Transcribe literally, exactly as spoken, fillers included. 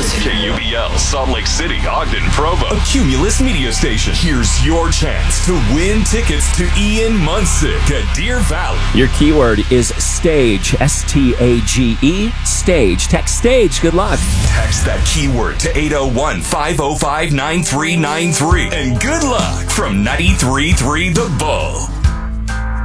Muncie. K U B L, Salt Lake City, Ogden, Provo. A Cumulus media station. Here's your chance to win tickets to Ian Munsick at Deer Valley. Your keyword is stage, S T A G E, stage. Text stage. Good luck. Text that keyword to eight oh one, five oh five, nine three nine three. And good luck from ninety-three point three The Bull.